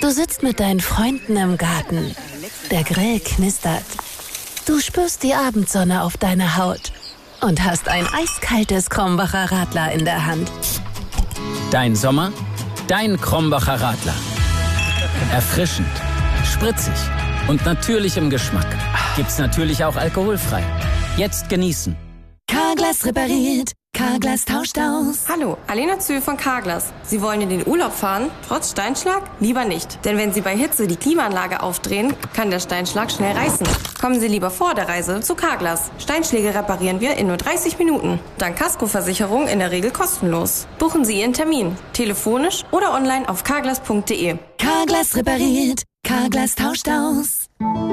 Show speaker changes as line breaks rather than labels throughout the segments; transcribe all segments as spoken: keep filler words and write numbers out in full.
Du sitzt mit deinen Freunden im Garten. Der Grill knistert. Du spürst die Abendsonne auf deiner Haut und hast ein eiskaltes Krombacher Radler in der Hand.
Dein Sommer, dein Krombacher Radler. Erfrischend, spritzig und natürlich im Geschmack. Gibt's natürlich auch alkoholfrei. Jetzt genießen.
Carglass repariert, Carglass tauscht aus.
Hallo, Alena Zühl von Carglass. Sie wollen in den Urlaub fahren, trotz Steinschlag? Lieber nicht. Denn wenn Sie bei Hitze die Klimaanlage aufdrehen, kann der Steinschlag schnell reißen. Kommen Sie lieber vor der Reise zu Carglass. Steinschläge reparieren wir in nur dreißig Minuten. Dank Kaskoversicherung in der Regel kostenlos. Buchen Sie Ihren Termin, telefonisch oder online auf carglass punkt de.
Carglass repariert, Carglass tauscht aus.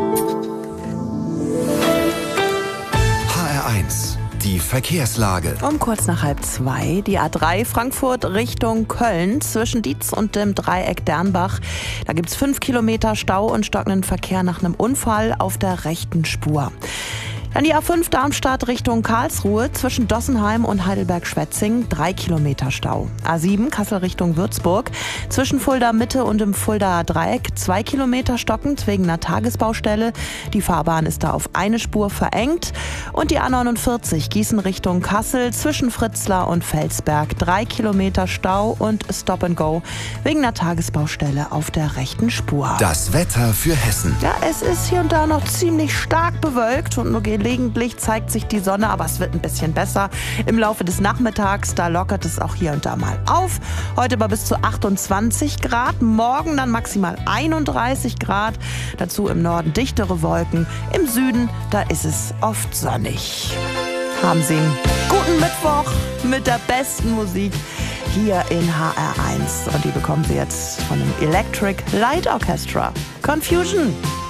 H R eins. Die Verkehrslage.
Um kurz nach halb zwei, die A drei Frankfurt Richtung Köln zwischen Dietz und dem Dreieck Dernbach. Da gibt's fünf Kilometer Stau und stockenden Verkehr nach einem Unfall auf der rechten Spur. Dann die A fünf Darmstadt Richtung Karlsruhe zwischen Dossenheim und Heidelberg-Schwetzing, drei Kilometer Stau. A sieben Kassel Richtung Würzburg zwischen Fulda Mitte und dem Fuldaer Dreieck, zwei Kilometer stockend wegen einer Tagesbaustelle. Die Fahrbahn ist da auf eine Spur verengt. Und die A neunundvierzig Gießen Richtung Kassel zwischen Fritzlar und Felsberg, drei Kilometer Stau und Stop and Go wegen einer Tagesbaustelle auf der rechten Spur.
Das Wetter für Hessen.
Ja, es ist hier und da noch ziemlich stark bewölkt und nur gelegentlich zeigt sich die Sonne, aber es wird ein bisschen besser. Im Laufe des Nachmittags, da lockert es auch hier und da mal auf. Heute aber bis zu achtundzwanzig Grad, morgen dann maximal einunddreißig Grad. Dazu im Norden dichtere Wolken, im Süden, da ist es oft sonnig. Haben Sie einen guten Mittwoch mit der besten Musik hier in H R eins. Und die bekommen Sie jetzt von dem Electric Light Orchestra. Confusion.